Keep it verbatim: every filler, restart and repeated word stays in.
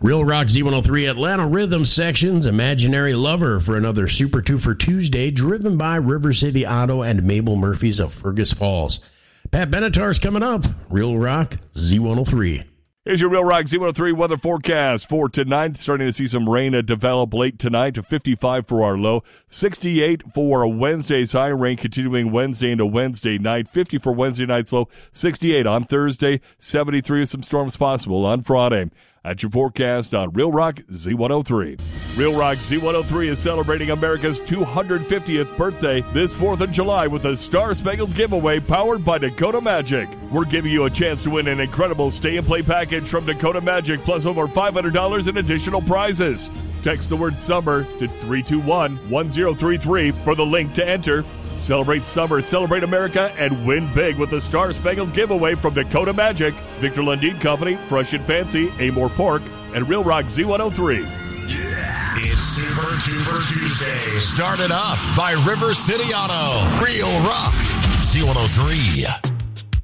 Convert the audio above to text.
Real Rock Z one oh three Atlanta Rhythm Sections, Imaginary Lover for another Super two for Tuesday, driven by River City Auto and Mabel Murphy's of Fergus Falls. Pat Benatar's coming up. Real Rock Z one oh three. Here's your Real Rock Z one oh three weather forecast for tonight. Starting to see some rain develop late tonight to fifty-five for our low. sixty-eight for Wednesday's high. Rain continuing Wednesday into Wednesday night. fifty for Wednesday night's low. sixty-eight on Thursday. seventy-three with some storms possible on Friday. At your forecast on Real Rock Z one oh three. Real Rock Z one oh three is celebrating America's two hundred fiftieth birthday this fourth of July with a Star Spangled giveaway powered by Dakota Magic. We're giving you a chance to win an incredible stay-and-play package from Dakota Magic plus over five hundred dollars in additional prizes. Text the word SUMMER to three two one, one zero three three for the link to enter. Celebrate summer, celebrate America, and win big with the Star Spangled giveaway from Dakota Magic, Victor Lundin Company, Fresh and Fancy, Amore Pork, and Real Rock Z one oh three. Yeah! It's Super two for Tuesday. Started up by River City Auto. Real Rock Z one oh three.